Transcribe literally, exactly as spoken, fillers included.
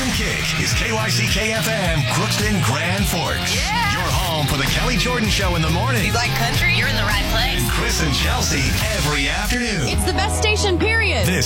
Morning Kick is K Y C K F M, Crookston, Grand Forks. Yeah. Your home for the Kelly Jordan Show in the morning. You like country? You're in the right place. And Chris and Chelsea every afternoon. It's the best station, period. This